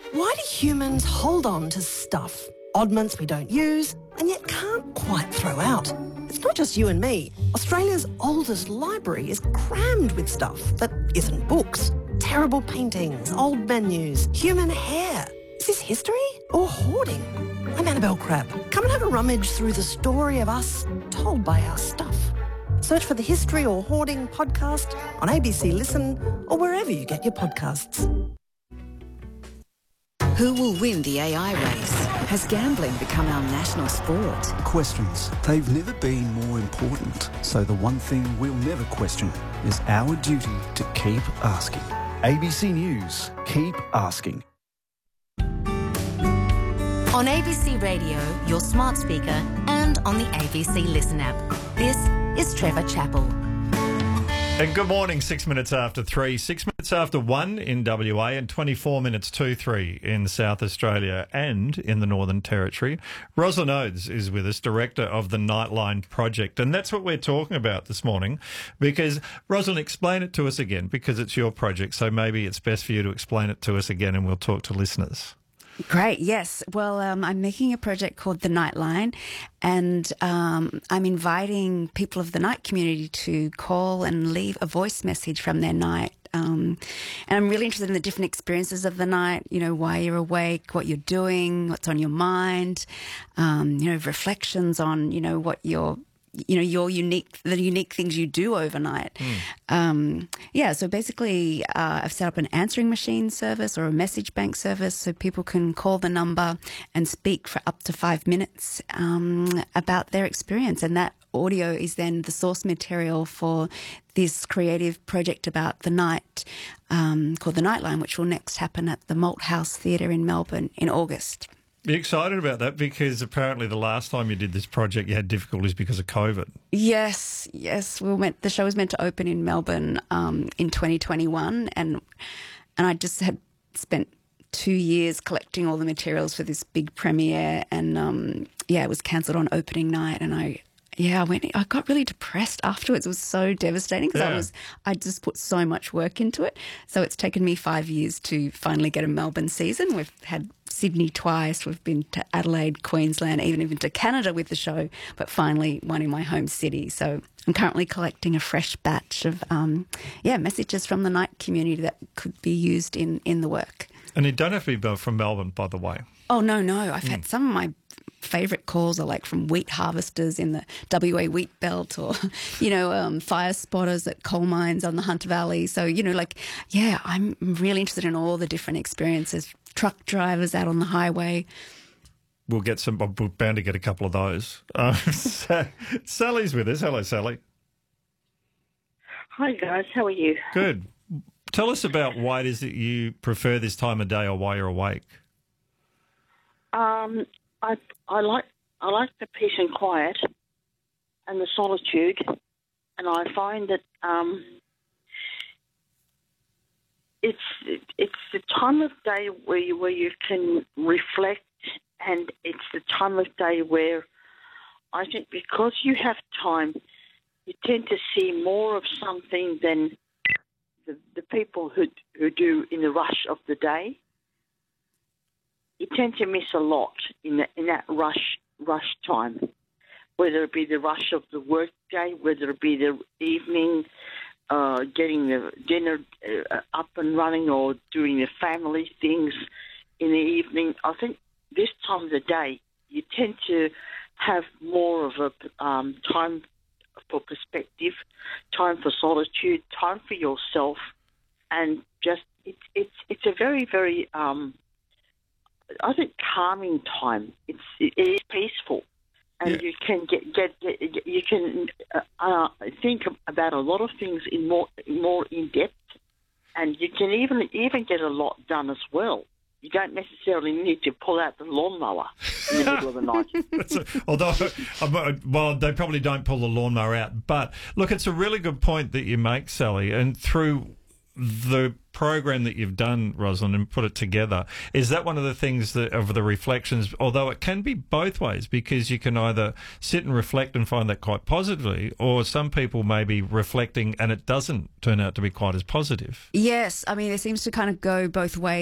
Why do humans hold on to stuff, oddments we don't use and yet can't quite throw out? It's not just you and me. Australia's oldest library is crammed with stuff that isn't books. Terrible paintings, old menus, human hair. Is this history or hoarding? I'm Annabelle Crabb. Come and have a rummage through the story of us told by our stuff. Search for the History or Hoarding podcast on ABC Listen or wherever you get your podcasts. Who will win the AI race? Has gambling become our national sport? Questions. They've never been more important. So the one thing we'll never question is our duty to keep asking. ABC News. Keep asking. On ABC Radio, your smart speaker, and on the ABC Listen app. This is Trevor Chappell. And good morning, 6 minutes after 3, 6 minutes after 1 in WA and 24 minutes to 3 in South Australia and in the Northern Territory. Rosalind Oates is with us, Director of the Nightline Project. And that's what we're talking about this morning because, Rosalind, explain it to us again because it's your project. So maybe it's best for you to explain it to us again and we'll talk to listeners. Great, yes. Well, I'm making a project called The Nightline, and I'm inviting people of the night community to call and leave a voice message from their night. And I'm really interested in the different experiences of the night, you know, why you're awake, what you're doing, what's on your mind, reflections on, what your unique things you do overnight. So basically I've set up an answering machine service or a message bank service so people can call the number and speak for up to 5 minutes about their experience. And that audio is then the source material for this creative project about the night called The Nightline, which will next happen at the Malthouse Theatre in Melbourne in August. Are you excited about that? Because apparently the last time you did this project, you had difficulties because of COVID. Yes. The show was meant to open in Melbourne in 2021, and I just had spent 2 years collecting all the materials for this big premiere, and it was cancelled on opening night, and I got really depressed afterwards. It was so devastating because I just put so much work into it. So it's taken me 5 years to finally get a Melbourne season. We've had Sydney twice. We've been to Adelaide, Queensland, even to Canada with the show, but finally one in my home city. So I'm currently collecting a fresh batch of messages from the night community that could be used in the work. And you don't have to be from Melbourne, by the way. Oh, no. I've had some of my favourite calls are like from wheat harvesters in the WA wheat belt or, fire spotters at coal mines on the Hunter Valley. So, I'm really interested in all the different experiences. Truck drivers out on the highway. We're bound to get a couple of those. Sally's with us. Hello, Sally. Hi, guys. How are you? Good. Tell us about why it is that you prefer this time of day or why you're awake. I like the peace and quiet and the solitude, and I find that it's the time of day where you can reflect, and it's the time of day where I think because you have time, you tend to see more of something than the people who do in the rush of the day. You tend to miss a lot in that rush time, whether it be the rush of the work day, whether it be the evening, getting the dinner up and running or doing the family things in the evening. I think this time of the day you tend to have more of a time for perspective, time for solitude, time for yourself, and just it's a very, very I think calming time. It is peaceful, and you can you can think about a lot of things in more in depth, and you can even get a lot done as well. You don't necessarily need to pull out the lawnmower in the middle of the night. Although, they probably don't pull the lawnmower out. But look, it's a really good point that you make, Sally, and through the program that you've done, Rosalind, and put it together, is that one of the things that of the reflections, although it can be both ways, because you can either sit and reflect and find that quite positively, or some people may be reflecting and it doesn't turn out to be quite as positive. Yes, I mean, it seems to kind of go both ways.